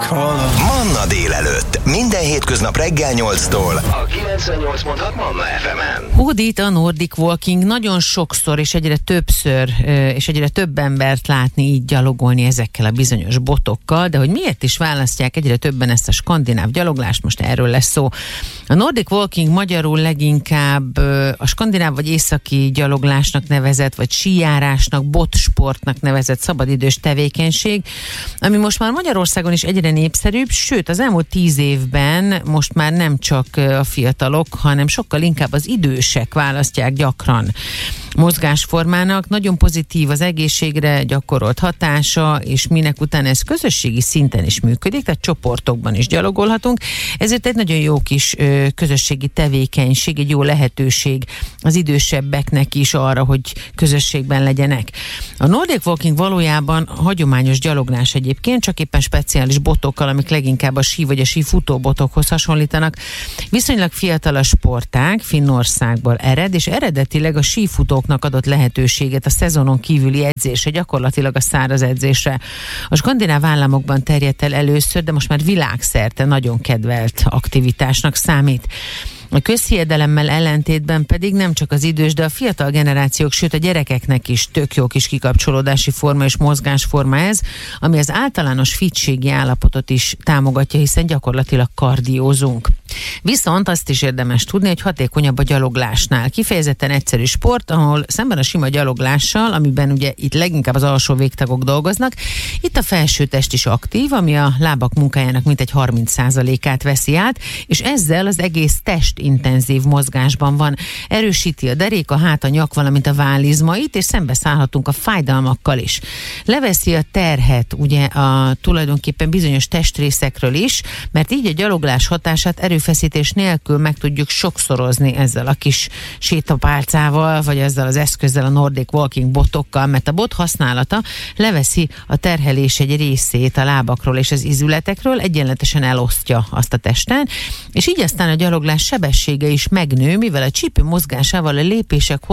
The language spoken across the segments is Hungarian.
Manna délelőtt. Minden hétköznap reggel 8-tól a 98.6 Manna FM-en. Hódít a Nordic Walking nagyon sokszor és egyre többször és egyre több embert látni így gyalogolni ezekkel a bizonyos botokkal, de hogy miért is választják egyre többen ezt a skandináv gyaloglást, most erről lesz szó. A Nordic Walking magyarul leginkább a skandináv vagy északi gyaloglásnak nevezett, vagy síjárásnak, botsportnak nevezett szabadidős tevékenység, ami most már Magyarországon is egyre népszerűbb, sőt az elmúlt 10 évben most már nem csak a fiatalok, hanem sokkal inkább az idősek választják gyakran mozgásformának. Nagyon pozitív az egészségre gyakorolt hatása, és minek után ez közösségi szinten is működik, tehát csoportokban is gyalogolhatunk. Ezért egy nagyon jó kis közösségi tevékenység, egy jó lehetőség az idősebbeknek is arra, hogy közösségben legyenek. A Nordic Walking valójában hagyományos gyaloglás egyébként, csak éppen speciális botokkal, amik leginkább a sí vagy a sífutó botokhoz hasonlítanak. Viszonylag fiatal a sportág, Finnországból ered, és eredetileg a sífutóknak adott lehetőséget a szezonon kívüli edzésre, gyakorlatilag a száraz edzésre. A skandináv államokban terjedt el először, de most már világszerte nagyon kedvelt aktivitásnak számít. A közhiedelemmel ellentétben pedig nem csak az idős, de a fiatal generációk, sőt a gyerekeknek is tök jó kis kikapcsolódási forma és mozgásforma ez, ami az általános fittségi állapotot is támogatja, hiszen gyakorlatilag kardiózunk. Viszont azt is érdemes tudni, hogy hatékonyabb a gyaloglásnál. Kifejezetten egyszerű sport, ahol szemben a sima gyaloglással, amiben ugye itt leginkább az alsó végtagok dolgoznak, itt a felsőtest is aktív, ami a lábak munkájának mintegy 30%-át veszi át, és ezzel az egész test intenzív mozgásban van. Erősíti a derék, a hát, a nyak, valamint a vállizmait, és szembeszállhatunk a fájdalmakkal is. Leveszi a terhet, ugye tulajdonképpen bizonyos testrészekről is, mert így a gyaloglás hatását erőfeszítés nélkül meg tudjuk sokszorozni ezzel a kis sétapálcával, vagy ezzel az eszközzel, a Nordic Walking botokkal, mert a bot használata leveszi a terhelés egy részét a lábakról és az izületekről, egyenletesen elosztja azt a testen, és így aztán a gyaloglás sebessége is megnő, mivel a csípő mozgásával a lépések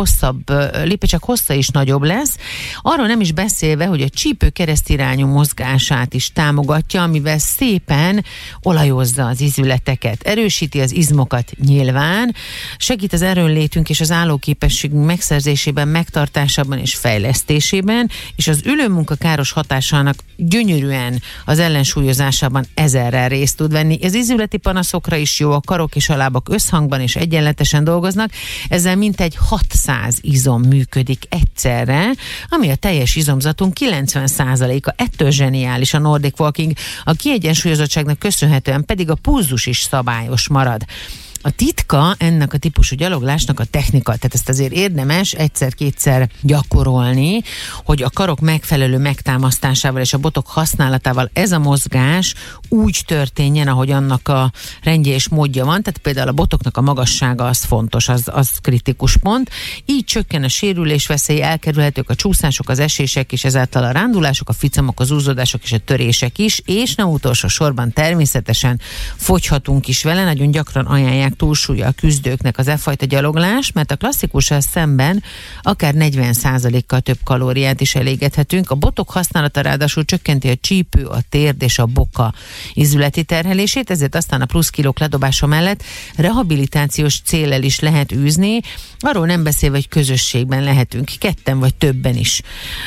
hossza is nagyobb lesz. Arról nem is beszélve, hogy a csípő keresztirányú mozgását is támogatja, amivel szépen olajozza az izületeket, erősíti az izmokat nyilván, segít az erőnlétünk és az állóképességünk megszerzésében, megtartásában és fejlesztésében, és az ülőmunka káros hatásának gyönyörűen az ellensúlyozásában ezerrel részt tud venni. Az izületi panaszokra is jó, a karok és a lábak összhangban és egyenletesen dolgoznak, ezzel mintegy 600 izom működik egyszerre, ami a teljes izomzatunk 90%-a. Ettől zseniális a Nordic Walking, a kiegyensúlyozottságnak köszönhetően pedig a pulzus is szabályos marad. A titka ennek a típusú gyaloglásnak a technika, tehát ezt azért érdemes egyszer-kétszer gyakorolni, hogy a karok megfelelő megtámasztásával és a botok használatával ez a mozgás úgy történjen, ahogy annak a rendje és módja van, tehát például a botoknak a magassága az fontos, az kritikus pont. Így csökken a sérülés veszély, elkerülhetők a csúszások, az esések és ezáltal a rándulások, a ficamok, az úzódások és a törések is, és nem utolsó sorban természetesen fogyhatunk is vele, nagyon gyakran ajánlják túlsúllyal küzdőknek az fajta gyaloglás, mert a klasszikussal szemben akár 40%-kal több kalóriát is elégethetünk. A botok használata ráadásul csökkenti a csípő, a térd és a boka izületi terhelését, ezért aztán a plusz kilók ledobása mellett rehabilitációs céllel is lehet űzni, arról nem beszélve, hogy közösségben lehetünk, ketten vagy többen is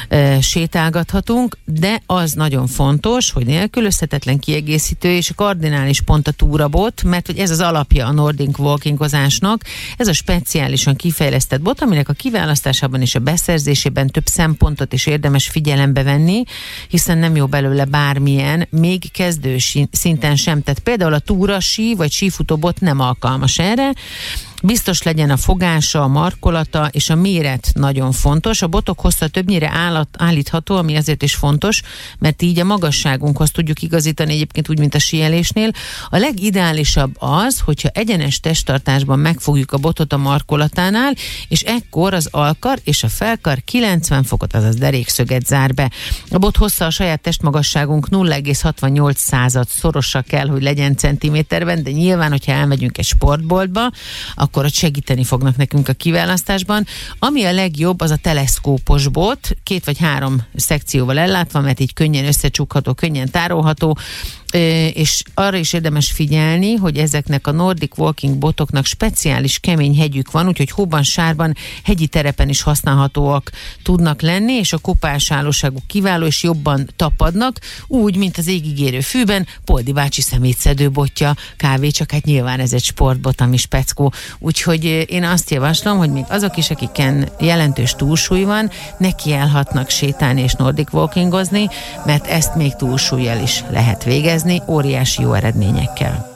sétálgathatunk, de az nagyon fontos, hogy nélkülözhetetlen kiegészítő és a kardinális pont a túrabot, mert hogy ez az alapja a Nordic Walkingozásnak. Ez a speciálisan kifejlesztett bot, aminek a kiválasztásában és a beszerzésében több szempontot is érdemes figyelembe venni, hiszen nem jó belőle bármilyen, még kezdő szinten sem. Tehát például a túrasí vagy sífutó bot nem alkalmas erre. Biztos legyen a fogása, a markolata és a méret nagyon fontos. A botok hossza többnyire állítható, ami azért is fontos, mert így a magasságunkhoz tudjuk igazítani, egyébként úgy, mint a síelésnél. A legideálisabb az, hogyha egyenes testtartásban megfogjuk a botot a markolatánál, és ekkor az alkar és a felkar 90 fokot, azaz derékszöget zár be. A bot hossza a saját testmagasságunk 0,68 szorosa kell, hogy legyen centiméterben, de nyilván, hogyha elmegyünk egy sportboltba, akkor ott segíteni fognak nekünk a kiválasztásban. Ami a legjobb, az a teleszkópos bot, 2 vagy 3 szekcióval ellátva, mert így könnyen összecsukható, könnyen tárolható. és arra is érdemes figyelni, hogy ezeknek a Nordic Walking botoknak speciális kemény hegyük van, úgyhogy hóban, sárban, hegyi terepen is használhatóak tudnak lenni, és a kopásállóságuk kiváló, és jobban tapadnak, úgy, mint az égigérő fűben, Poldi bácsi szemétszedő botja, kávé, csak hát nyilván ez egy sportbot, ami speckó. Úgyhogy én azt javaslom, hogy még azok is, akiken jelentős túlsúly van, nekiállhatnak sétálni és Nordic Walkingozni, mert ezt még túlsúllyal is lehet végezni, óriási jó eredményekkel.